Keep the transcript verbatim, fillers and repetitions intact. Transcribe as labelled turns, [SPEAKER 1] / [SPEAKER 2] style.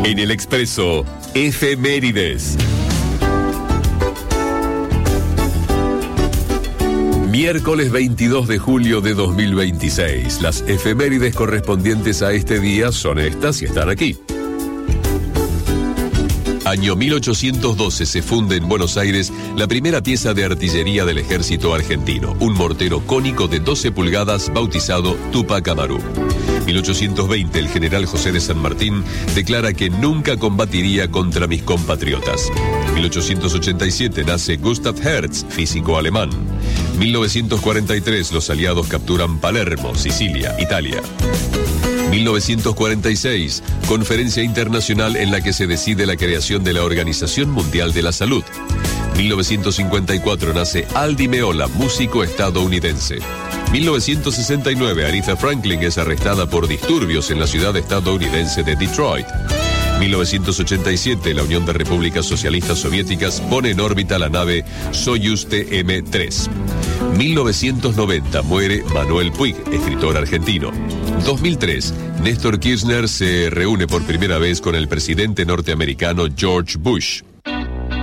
[SPEAKER 1] En el Expreso, efemérides. Miércoles veintidós de julio de dos mil veintiséis. Las efemérides correspondientes a este día son estas y están aquí. Año mil ochocientos doce se funde en Buenos Aires la primera pieza de artillería del ejército argentino, un mortero cónico de doce pulgadas bautizado Tupac Amaru. mil ochocientos veinte, el general José de San Martín declara que nunca combatiría contra mis compatriotas. mil ochocientos ochenta y siete nace Gustav Hertz, físico alemán. mil novecientos cuarenta y tres, los aliados capturan Palermo, Sicilia, Italia. mil novecientos cuarenta y seis, conferencia internacional en la que se decide la creación de la Organización Mundial de la Salud. mil novecientos cincuenta y cuatro nace Al Di Meola, músico estadounidense. mil novecientos sesenta y nueve, Aretha Franklin es arrestada por disturbios en la ciudad estadounidense de Detroit. mil novecientos ochenta y siete, la Unión de Repúblicas Socialistas Soviéticas pone en órbita la nave Soyuz T M tres. mil novecientos noventa, muere Manuel Puig, escritor argentino. dos mil tres, Néstor Kirchner se reúne por primera vez con el presidente norteamericano George Bush.